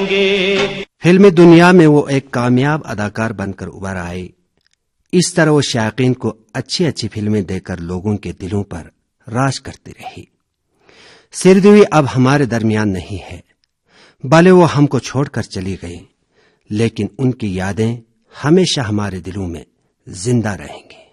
रहेंगे। फिल्मी दुनिया में वो एक कामयाब अदाकार बनकर उभर आए। इस तरह वो शायकीन को अच्छी अच्छी फिल्में देकर लोगों के दिलों पर राज करती रही। श्रीदेवी अब हमारे दरमियान नहीं है, भले वो हमको छोड़कर चली गई, लेकिन उनकी यादें हमेशा हमारे दिलों में जिंदा रहेंगी।